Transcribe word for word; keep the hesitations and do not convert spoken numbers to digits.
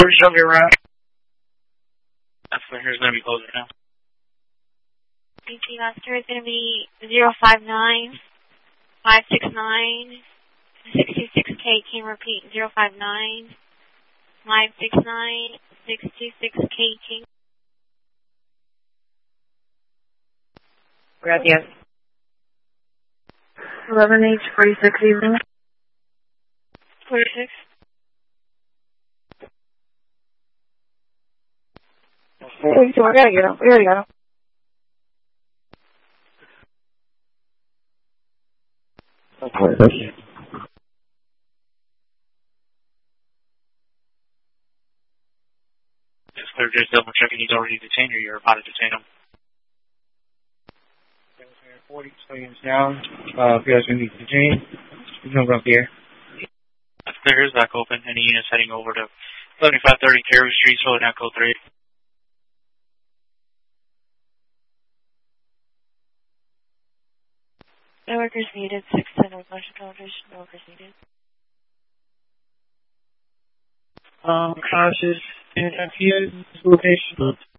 Where's your route? That's where here's going to be closed right now. B T Master is going to be zero five nine five six nine six two six K. Can you repeat? zero five nine five six nine six two six K. King. Gracias. eleven H forty-six evening. forty-six. Hey, so we gotta get him. We already got him. Okay. Just clear, just double checking he's already detained or you're about to detain him. forty seconds down. Uh, if you guys need to change, you can come up here. That's clear, here's back open. Any units heading over to seventy-five thirty Carey Street, Solid Echo three. No workers needed. six ten Northwest Television. No workers needed. Um, cautious in F U location.